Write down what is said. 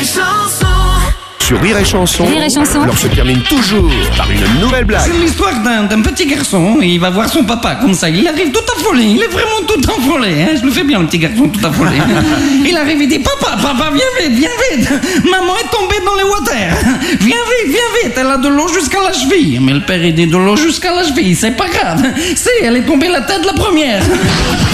Sur Rire et Chanson, Rire et Chanson. l'on se termine toujours par une nouvelle blague. C'est l'histoire d'un petit garçon. Il va voir son papa comme ça. Il arrive tout affolé. Il est vraiment tout affolé. Hein. Je le fais bien, le petit garçon tout affolé. Il arrive, il dit papa, viens vite. Maman est tombée dans les water. Viens vite. Elle a de l'eau jusqu'à la cheville. Mais le père, il dit de l'eau jusqu'à la cheville. C'est pas grave. Elle est tombée la tête la première.